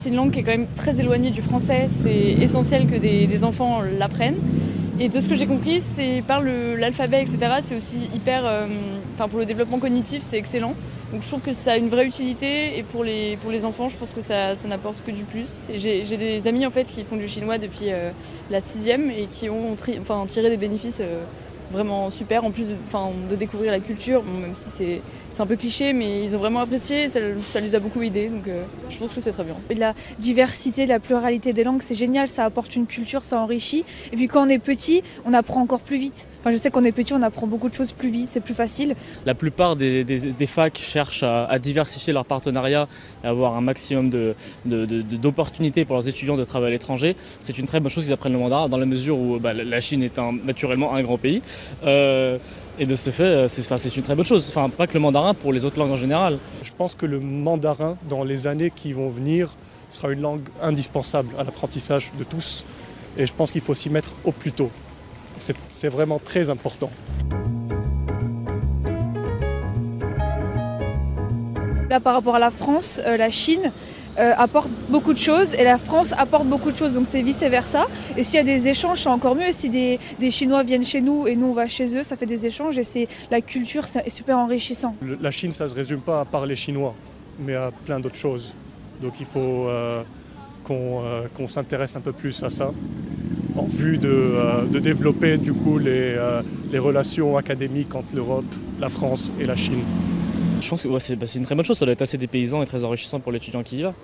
C'est une langue qui est quand même très éloignée du français, c'est essentiel que des enfants l'apprennent. Et de ce que j'ai compris, c'est par l'alphabet, etc., c'est aussi hyper... pour le développement cognitif, c'est excellent. Donc je trouve que ça a une vraie utilité et pour les enfants, je pense que ça n'apporte que du plus. Et j'ai des amis en fait qui font du chinois depuis la 6e et qui ont tiré des bénéfices vraiment super, en plus de découvrir la culture, bon, même si c'est un peu cliché, mais ils ont vraiment apprécié, ça les a beaucoup aidés, donc je pense que c'est très bien. Et la diversité, la pluralité des langues, c'est génial, ça apporte une culture, ça enrichit. Et puis quand on est petit, on apprend encore plus vite. Enfin, je sais qu'on est petit, on apprend beaucoup de choses plus vite, c'est plus facile. La plupart des facs cherchent à diversifier leurs partenariats et avoir un maximum d'opportunités pour leurs étudiants de travail à l'étranger. C'est une très bonne chose qu'ils apprennent le mandarin, dans la mesure où la Chine est naturellement un grand pays. Et de ce fait, c'est une très bonne chose. Enfin, pas que le mandarin, pour les autres langues en général. Je pense que le mandarin, dans les années qui vont venir, sera une langue indispensable à l'apprentissage de tous. Et je pense qu'il faut s'y mettre au plus tôt. C'est vraiment très important. Là, par rapport à la France, la Chine apporte beaucoup de choses et la France apporte beaucoup de choses, donc c'est vice-versa. Et s'il y a des échanges, c'est encore mieux. Si des Chinois viennent chez nous et nous on va chez eux, ça fait des échanges et la culture, c'est super enrichissant. La Chine, ça ne se résume pas à parler chinois, mais à plein d'autres choses. Donc il faut qu'on s'intéresse un peu plus à ça, en vue de développer du coup les relations académiques entre l'Europe, la France et la Chine. Je pense que c'est une très bonne chose, ça doit être assez dépaysant et très enrichissant pour l'étudiant qui y va.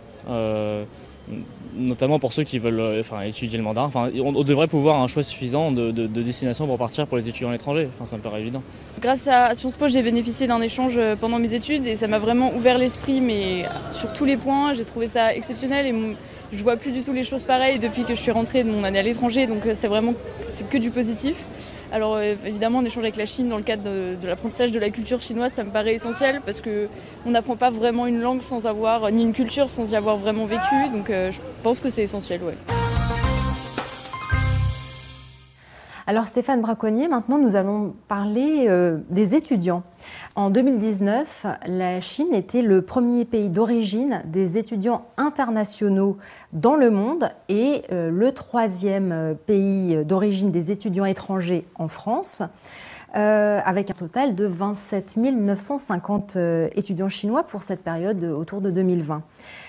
Notamment pour ceux qui veulent étudier le mandarin. On devrait pouvoir un choix suffisant de destinations pour partir pour les étudiants à l'étranger. Ça me paraît évident. Grâce à Sciences Po, j'ai bénéficié d'un échange pendant mes études et ça m'a vraiment ouvert l'esprit, mais sur tous les points, j'ai trouvé ça exceptionnel et je vois plus du tout les choses pareilles depuis que je suis rentrée de mon année à l'étranger, donc c'est que du positif. Alors évidemment, on échange avec la Chine dans le cadre de l'apprentissage de la culture chinoise, ça me paraît essentiel parce qu'on n'apprend pas vraiment une langue sans avoir, ni une culture sans y avoir vraiment vécu, donc je pense que c'est essentiel, ouais. Alors Stéphane Braconnier, maintenant nous allons parler des étudiants. En 2019, la Chine était le premier pays d'origine des étudiants internationaux dans le monde et le troisième pays d'origine des étudiants étrangers en France, avec un total de 27 950 étudiants chinois pour cette période autour de 2020.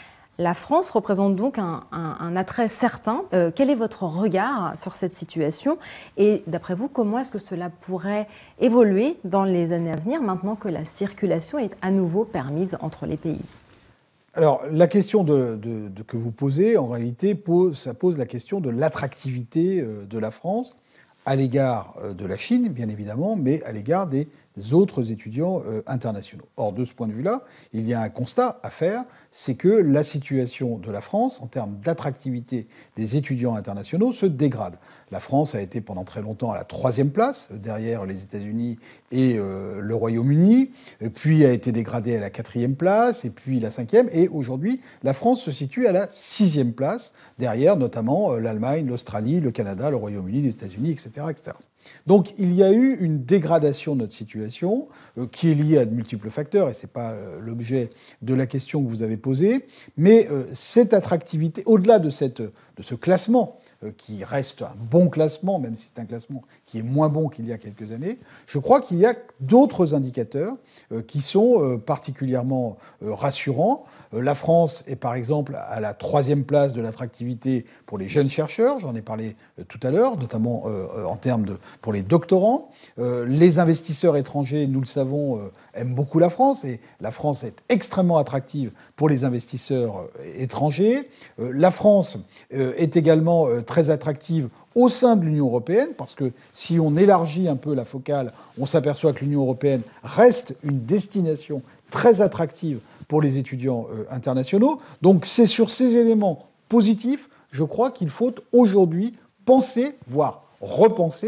La France représente donc un attrait certain. Quel est votre regard sur cette situation? Et d'après vous, comment est-ce que cela pourrait évoluer dans les années à venir, maintenant que la circulation est à nouveau permise entre les pays? Alors, la question que vous posez, en réalité, ça pose la question de l'attractivité de la France à l'égard de la Chine, bien évidemment, mais à l'égard des autres étudiants internationaux. Or, de ce point de vue-là, il y a un constat à faire, c'est que la situation de la France, en termes d'attractivité des étudiants internationaux, se dégrade. La France a été pendant très longtemps à la 3e place, derrière les États-Unis et le Royaume-Uni, puis a été dégradée à la 4e place, et puis la 5e, et aujourd'hui, la France se situe à la 6e place, derrière notamment l'Allemagne, l'Australie, le Canada, le Royaume-Uni, les États-Unis, etc., etc. Donc il y a eu une dégradation de notre situation qui est liée à de multiples facteurs, et ce n'est pas l'objet de la question que vous avez posée, mais cette attractivité, au-delà de ce classement, qui reste un bon classement, même si c'est un classement qui est moins bon qu'il y a quelques années, je crois qu'il y a d'autres indicateurs qui sont particulièrement rassurants. La France est par exemple à la 3e place de l'attractivité pour les jeunes chercheurs, j'en ai parlé tout à l'heure, notamment en termes pour les doctorants. Les investisseurs étrangers, nous le savons, aiment beaucoup la France, et la France est extrêmement attractive pour les investisseurs étrangers. La France est également très attractive au sein de l'Union européenne, parce que si on élargit un peu la focale, on s'aperçoit que l'Union européenne reste une destination très attractive pour les étudiants internationaux. Donc c'est sur ces éléments positifs, je crois qu'il faut aujourd'hui penser, voire repenser,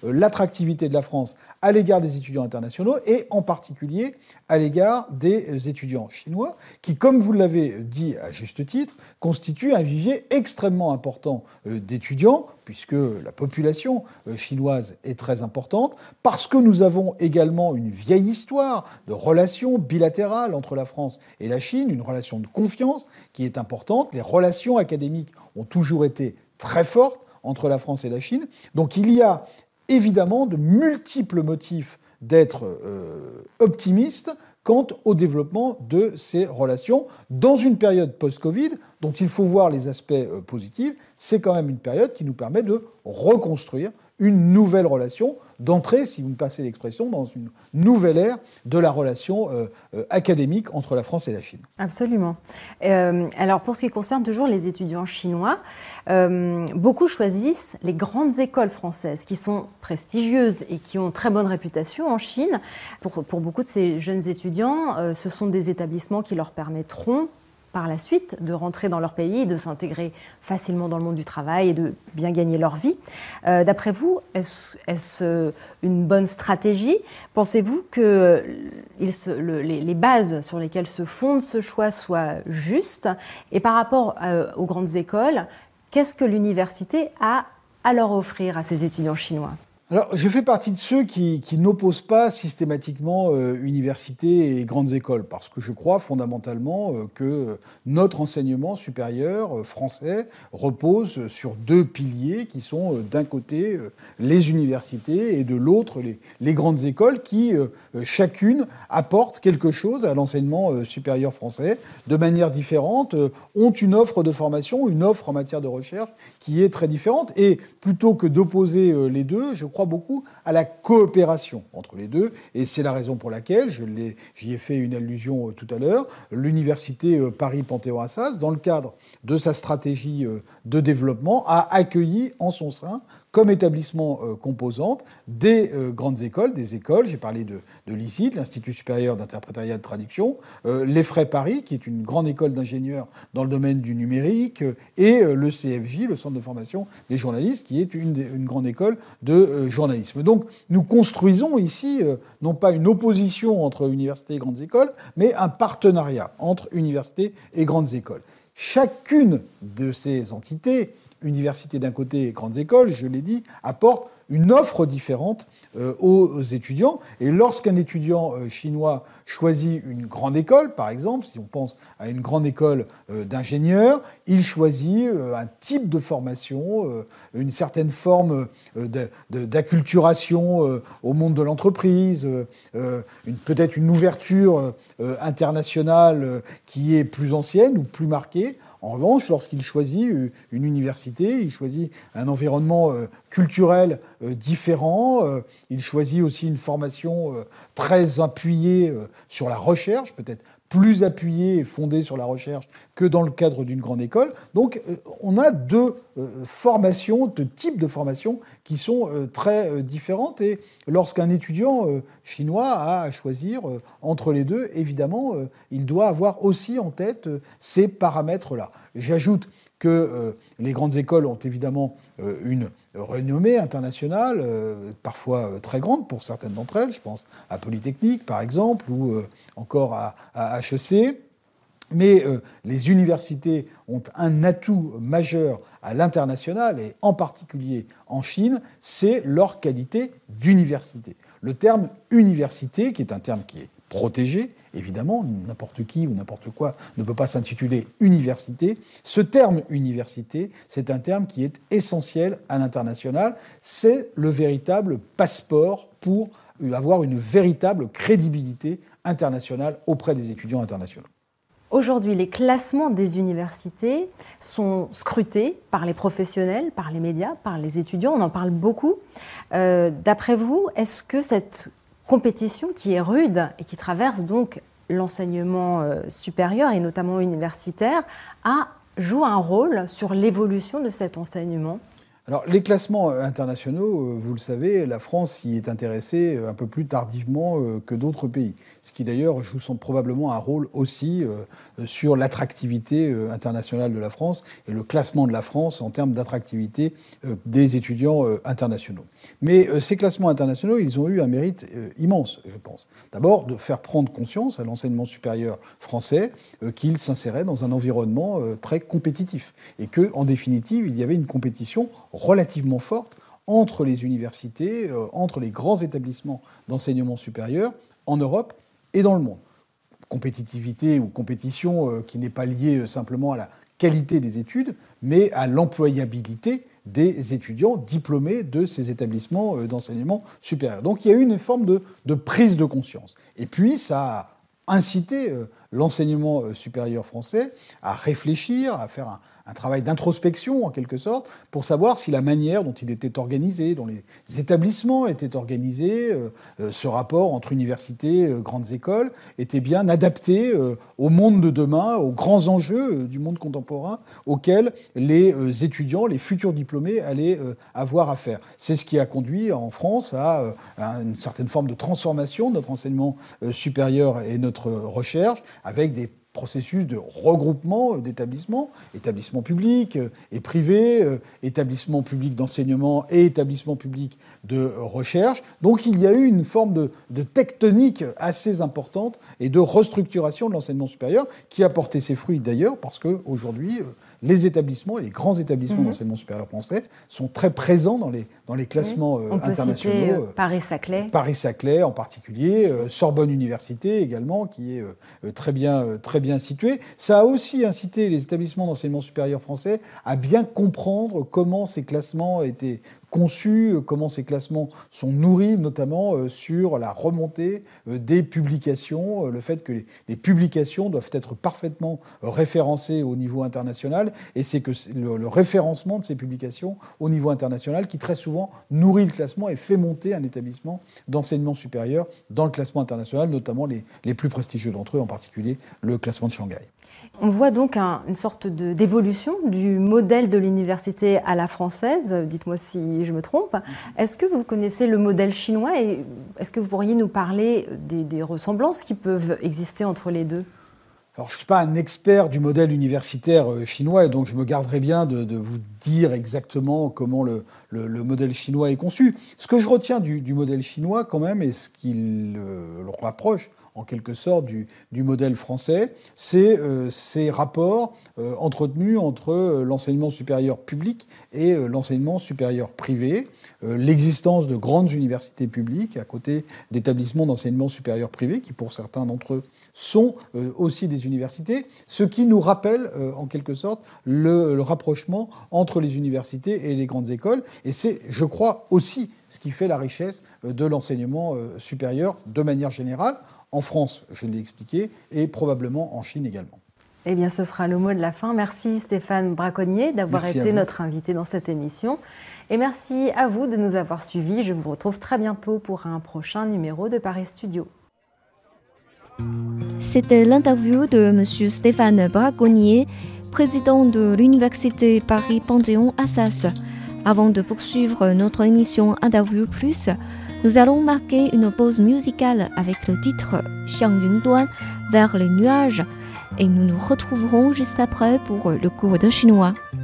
l'attractivité de la France à l'égard des étudiants internationaux et en particulier à l'égard des étudiants chinois qui, comme vous l'avez dit à juste titre, constituent un vivier extrêmement important d'étudiants puisque la population chinoise est très importante, parce que nous avons également une vieille histoire de relations bilatérales entre la France et la Chine, une relation de confiance qui est importante. Les relations académiques ont toujours été très fortes entre la France et la Chine. Donc il y a évidemment de multiples motifs d'être optimiste quant au développement de ces relations dans une période post-Covid dont il faut voir les aspects positifs. C'est quand même une période qui nous permet de reconstruire une nouvelle relation, d'entrer, si vous me passez l'expression, dans une nouvelle ère de la relation académique entre la France et la Chine. Absolument. Alors pour ce qui concerne toujours les étudiants chinois, beaucoup choisissent les grandes écoles françaises qui sont prestigieuses et qui ont très bonne réputation en Chine. Pour beaucoup de ces jeunes étudiants, ce sont des établissements qui leur permettront par la suite de rentrer dans leur pays, de s'intégrer facilement dans le monde du travail et de bien gagner leur vie. D'après vous, est-ce une bonne stratégie? Pensez-vous que les bases sur lesquelles se fonde ce choix soient justes? Et par rapport aux grandes écoles, qu'est-ce que l'université a à leur offrir à ces étudiants chinois? Alors, je fais partie de ceux qui n'opposent pas systématiquement universités et grandes écoles, parce que je crois fondamentalement que notre enseignement supérieur français repose sur deux piliers qui sont d'un côté les universités et de l'autre les grandes écoles qui, chacune, apportent quelque chose à l'enseignement supérieur français de manière différente, ont une offre de formation, une offre en matière de recherche qui est très différente. Et plutôt que d'opposer les deux, je crois beaucoup à la coopération entre les deux, et c'est la raison pour laquelle, j'y ai fait une allusion tout à l'heure, l'université Paris-Panthéon-Assas, dans le cadre de sa stratégie de développement, a accueilli en son sein, comme établissement composante, des grandes écoles, des écoles, j'ai parlé de l'ICIT, l'Institut supérieur d'interprétariat de traduction, l'EFRAY Paris, qui est une grande école d'ingénieurs dans le domaine du numérique, et le CFJ, le Centre de formation des journalistes, qui est une grande école de journalisme. Donc nous construisons ici, non pas une opposition entre universités et grandes écoles, mais un partenariat entre universités et grandes écoles. Chacune de ces entités, universités d'un côté et grandes écoles, je l'ai dit, apporte une offre différente aux étudiants. Et lorsqu'un étudiant chinois choisit une grande école, par exemple, si on pense à une grande école d'ingénieurs, il choisit un type de formation, une certaine forme d'acculturation au monde de l'entreprise, peut-être une ouverture internationale qui est plus ancienne ou plus marquée. En revanche, lorsqu'il choisit une université, il choisit un environnement culturel différent, il choisit aussi une formation très appuyée sur la recherche, peut-être plus appuyée et fondée sur la recherche que dans le cadre d'une grande école. Donc on a deux types de formations qui sont très différentes. Et lorsqu'un étudiant chinois a à choisir entre les deux, évidemment, il doit avoir aussi en tête ces paramètres-là. J'ajoute que les grandes écoles ont évidemment une renommée internationale, parfois très grande pour certaines d'entre elles. Je pense à Polytechnique, par exemple, ou encore à HEC. Mais les universités ont un atout majeur à l'international, et en particulier en Chine, c'est leur qualité d'université. Le terme université, qui est un terme qui est protégé, évidemment, n'importe qui ou n'importe quoi ne peut pas s'intituler université. Ce terme université, c'est un terme qui est essentiel à l'international. C'est le véritable passeport pour avoir une véritable crédibilité internationale auprès des étudiants internationaux. Aujourd'hui, les classements des universités sont scrutés par les professionnels, par les médias, par les étudiants. On en parle beaucoup. D'après vous, est-ce que cette compétition qui est rude et qui traverse donc l'enseignement supérieur et notamment universitaire joue un rôle sur l'évolution de cet enseignement? Alors, les classements internationaux, vous le savez, la France y est intéressée un peu plus tardivement que d'autres pays. Ce qui d'ailleurs joue probablement un rôle aussi sur l'attractivité internationale de la France et le classement de la France en termes d'attractivité des étudiants internationaux. Mais ces classements internationaux, ils ont eu un mérite immense, je pense. D'abord, de faire prendre conscience à l'enseignement supérieur français qu'il s'insérait dans un environnement très compétitif et qu'en définitive, il y avait une compétition relativement forte entre les universités, entre les grands établissements d'enseignement supérieur en Europe et dans le monde. Compétitivité ou compétition qui n'est pas liée simplement à la qualité des études, mais à l'employabilité des étudiants diplômés de ces établissements d'enseignement supérieur. Donc il y a eu une forme de prise de conscience. Et puis ça a incité l'enseignement supérieur français à réfléchir, à faire un travail d'introspection en quelque sorte, pour savoir si la manière dont il était organisé, dont les établissements étaient organisés, ce rapport entre universités, grandes écoles, était bien adapté au monde de demain, aux grands enjeux du monde contemporain auxquels les étudiants, les futurs diplômés allaient avoir affaire. C'est ce qui a conduit en France à une certaine forme de transformation de notre enseignement supérieur et notre recherche, avec des processus de regroupement d'établissements, établissements publics et privés, établissements publics d'enseignement et établissements publics de recherche. Donc il y a eu une forme de tectonique assez importante et de restructuration de l'enseignement supérieur qui a porté ses fruits d'ailleurs parce qu'aujourd'hui, les établissements, les grands établissements d'enseignement supérieur français sont très présents dans les classements internationaux. On peut citer Paris-Saclay. Paris-Saclay en particulier, Sorbonne Université également, qui est très bien situé. Ça a aussi incité les établissements d'enseignement supérieur français à bien comprendre comment ces classements étaient conçus, comment ces classements sont nourris, notamment sur la remontée des publications, le fait que les publications doivent être parfaitement référencées au niveau international, et c'est que le référencement de ces publications au niveau international qui très souvent nourrit le classement et fait monter un établissement d'enseignement supérieur dans le classement international, notamment les plus prestigieux d'entre eux, en particulier le classement de Shanghai. On voit donc une sorte d'évolution du modèle de l'université à la française, dites-moi si je me trompe. Est-ce que vous connaissez le modèle chinois et est-ce que vous pourriez nous parler des ressemblances qui peuvent exister entre les deux ? Alors, je ne suis pas un expert du modèle universitaire chinois, et donc je me garderai bien de vous dire exactement comment le modèle chinois est conçu. Ce que je retiens du modèle chinois, quand même, et ce qui le rapproche, en quelque sorte, du modèle français, c'est ces rapports entretenus entre l'enseignement supérieur public et l'enseignement supérieur privé, l'existence de grandes universités publiques à côté d'établissements d'enseignement supérieur privé, qui pour certains d'entre eux sont aussi des universités, ce qui nous rappelle en quelque sorte le rapprochement entre les universités et les grandes écoles. Et c'est, je crois, aussi ce qui fait la richesse de l'enseignement supérieur de manière générale, en France, je l'ai expliqué, et probablement en Chine également. Eh bien, ce sera le mot de la fin. Merci Stéphane Braconnier d'avoir été notre invité dans cette émission. Et merci à vous de nous avoir suivis. Je vous retrouve très bientôt pour un prochain numéro de Paris Studio. C'était l'interview de M. Stéphane Braconnier, président de l'Université Paris-Panthéon-Assas. Avant de poursuivre notre émission Interview Plus, nous allons marquer une pause musicale avec le titre « Xiang Yunduan » vers les nuages et nous nous retrouverons juste après pour le cours de chinois.